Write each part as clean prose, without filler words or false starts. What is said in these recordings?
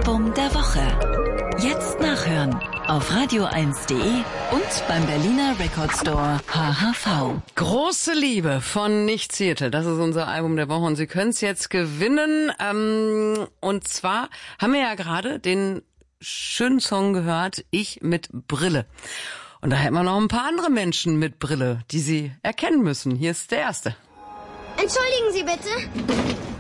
Album der Woche. Jetzt nachhören auf radio1.de und beim Berliner Record Store HHV. Große Liebe von Nicht Seattle, das ist unser Album der Woche und Sie können es jetzt gewinnen. Und zwar haben wir ja gerade den schönen Song gehört, Ich mit Brille. Und da hätten wir noch ein paar andere Menschen mit Brille, die Sie erkennen müssen. Hier ist der erste. Entschuldigen Sie bitte.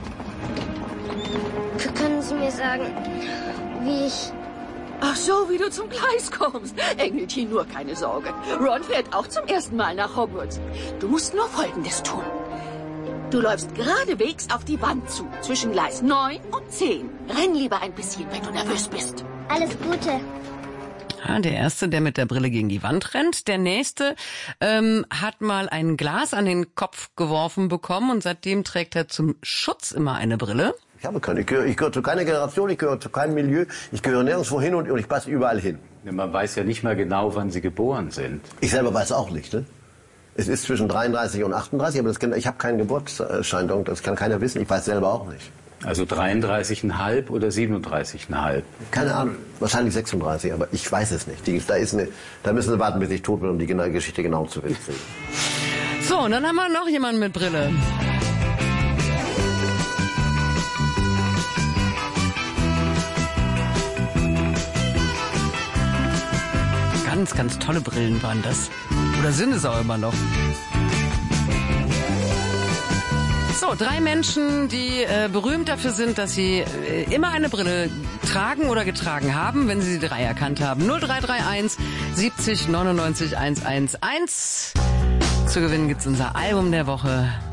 Können Sie mir sagen, wie ich... Ach so, wie du zum Gleis kommst. Engelchen, nur keine Sorge. Ron fährt auch zum ersten Mal nach Hogwarts. Du musst nur Folgendes tun. Du läufst geradewegs auf die Wand zu, zwischen Gleis 9 und 10. Renn lieber ein bisschen, wenn du nervös bist. Alles Gute. Ja, der erste, der mit der Brille gegen die Wand rennt. Der nächste hat mal ein Glas an den Kopf geworfen bekommen und seitdem trägt er zum Schutz immer eine Brille. Ich habe keine. Ich gehöre zu keiner Generation, ich gehöre zu keinem Milieu. Ich gehöre nirgendwo hin und ich passe überall hin. Ja, man weiß ja nicht mal genau, wann Sie geboren sind. Ich selber weiß auch nicht. Ne? Es ist zwischen 33 und 38, aber ich habe keinen Geburtsschein, das kann keiner wissen. Ich weiß selber auch nicht. Also 33,5 oder 37,5? Keine Ahnung, wahrscheinlich 36, aber ich weiß es nicht. Da müssen Sie warten, bis ich tot bin, um die Geschichte genau zu wissen. So, und dann haben wir noch jemanden mit Brille. Ganz, ganz tolle Brillen waren das. Oder sind es auch immer noch. So, 3 Menschen, die berühmt dafür sind, dass sie immer eine Brille tragen oder getragen haben, wenn sie die 3 erkannt haben. 0331 70 99 111. Zu gewinnen gibt's unser Album der Woche.